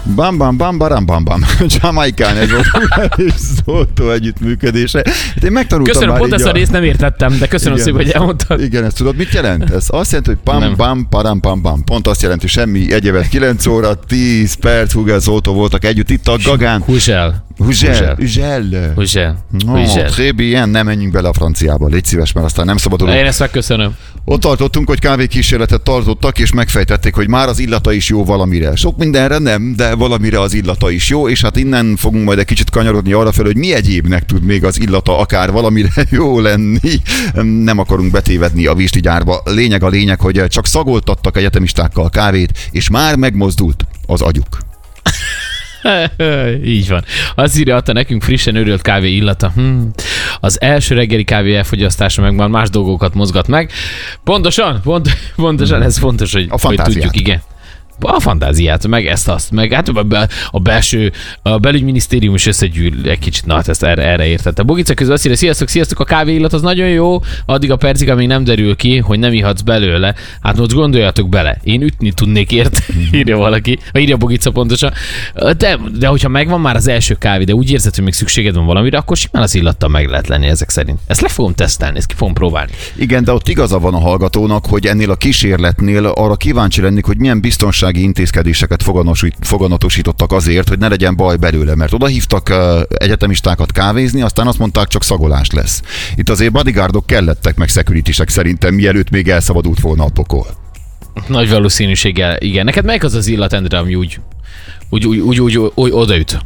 Bam, bam, bam, baram, bam, bam. Jamaikán ez volt és Zoltó együttműködése. Én megtanultam köszönöm, már pont ezt a részt nem értettem, de köszönöm szépen, hogy elmondtad. Igen, ezt tudod, mit jelent? Ez azt jelenti, hogy pam, bam, param, pam, bam. Pont azt jelenti, semmi egyébként 9 óra, 10 perc, Hugel Zoltó voltak együtt itt a Gagán. Huzsel. Très bien, nem menjünk bele a franciába, légy szíves, mert aztán nem szabadulunk. Én ezt megköszönöm. Ott tartottunk, hogy kávékísérletet tartottak, és megfejtették, hogy már az illata is jó valamire. Sok mindenre nem, de valamire az illata is jó, és hát innen fogunk majd egy kicsit kanyarodni arra fel, hogy mi egyébnek tud még az illata akár valamire jó lenni. Nem akarunk betévedni a vistigyárba. A lényeg, hogy csak szagoltattak egyetemistákkal kávét, és már megmozdult az agyuk. Így van. Azt írja, adta nekünk frissen őrölt kávé illata. Az első reggeli kávé elfogyasztása meg már más dolgokat mozgat meg. Pontosan, ez fontos, hogy tudjuk, igen. A fantáziát, meg ezt-azt, meg hát a belügyminisztérium is összegyűl egy kicsit, na hát ezt erre értette. Bogica közül azt írja, sziasztok, a kávé illat az nagyon jó, addig a percig, amíg nem derül ki, hogy nem ihatsz belőle. Hát most gondoljatok bele, én ütni tudnék írja valaki, írja Bogica pontosan. De hogyha megvan már az első kávé, de úgy érzed, hogy még szükséged van valamire, akkor simán az illattal meg lehet lenni ezek szerint. Ezt le fogom tesztelni, ezt ki fogom próbálni. Igen, de ott igaza van a hallgatónak, hogy ennél a kísérletnél arra kíváncsi lennék, hogy milyen biztonsági intézkedéseket foganatosítottak azért, hogy ne legyen baj belőle, mert oda hívtak egyetemistákat kávézni, aztán azt mondták, csak szagolás lesz. Itt azért bodyguardok kellettek, meg securitisek szerintem, mielőtt még elszabadult volna a pokol. Nagy valószínűséggel, igen. Neked melyik az illat, Endre, ami úgy odaüt?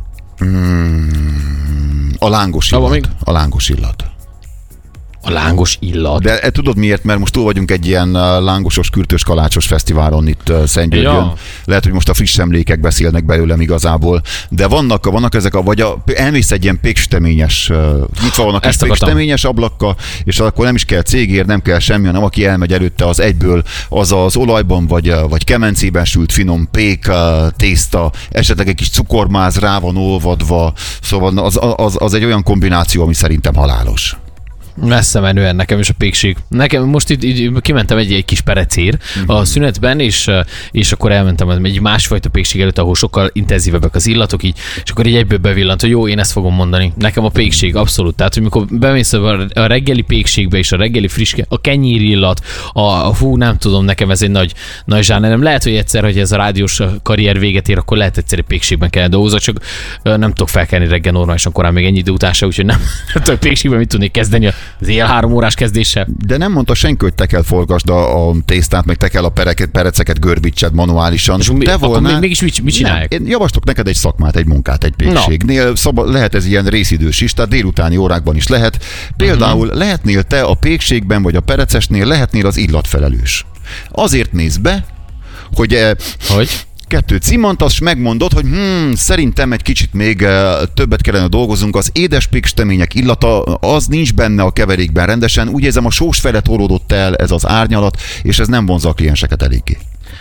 A lángos illat. A lángos illat. A lángos illat. De tudod miért? Mert most túl vagyunk egy ilyen lángosos, kürtös, kalácsos fesztiválon itt Szentgyörgyön. Ja. Lehet, hogy most a friss emlékek beszélnek belőlem igazából, de vannak ezek elmész egy ilyen péksüteményes, nyitva vannak egy péksüteményes ablakkal, és akkor nem is kell cégér, nem kell semmi, hanem aki elmegy előtte, az egyből az olajban vagy kemencében sült finom pék tészta, esetleg egy kis cukormáz rá van olvadva, szóval az egy olyan kombináció, ami szerintem halálos. Messze menően nekem is a pékség. Nekem most itt kimentem egy kis perecér a szünetben, és akkor elmentem egy másfajta pékség előtt, ahol sokkal intenzívebbek az illatok, és akkor így egyből bevillant, hogy jó, én ezt fogom mondani. Nekem a pékség abszolút. Tehát, hogy mikor bemész a reggeli pékségbe, és a reggeli friss, a kenyér illat, nem tudom, nekem ez egy nagy zsánerem. Lehet, hogy egyszer, hogy ez a rádiós karrier véget ér, akkor lehet egyszer egy pékségben kellene dolgozni, csak nem tudok felkelni reggel normálisan korán még ennyi idő után se, úgyhogy nem tudok pékségben mit tudnék kezdeni az él 3 órás kezdéssel. De nem mondta senki, hogy te kell forgasd a tésztát, meg te kell a pereceket görbítsed manuálisan. Akkor mégis mit csinálják? Én javaslok neked egy szakmát, egy munkát egy pékségnél. Lehet ez ilyen részidős is, tehát délutáni órákban is lehet. Például lehetnél te a pékségben, vagy a perecesnél, lehetnél az illatfelelős. Azért nézz be, hogy 2 címantasz, megmondod, hogy szerintem egy kicsit még többet kellene dolgozunk, az édes péksütemények illata, az nincs benne a keverékben rendesen, úgy érzem, a sós felett orodott el ez az árnyalat, és ez nem vonzza a klienseket eléggé.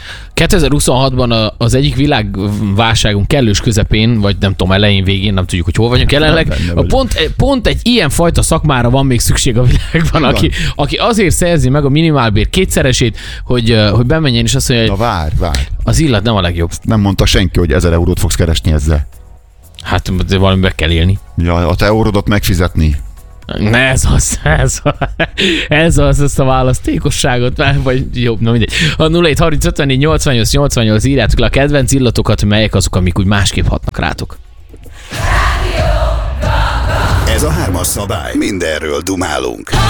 2026-ban az egyik világválságunk kellős közepén, vagy nem tudom, elején, végén, nem tudjuk, hogy hol vagyunk jelenleg. Pont egy ilyen fajta szakmára van még szükség a világban, aki azért szerzi meg a minimálbér 2-szeresét, hogy bemenjen és azt mondja, hogy várj. Az illat nem a legjobb. Nem mondta senki, hogy 1000 eurót fogsz keresni ezzel. Hát valamiben kell élni. Ja, a te euródat megfizetni. Ez az, ezt a választékosságot, vagy jobb, na mindegy. A 0730 írjátok le a kedvenc illatokat, melyek azok, amik úgy másképp hatnak rátok. Ez a 3-as szabály. Mindenről dumálunk.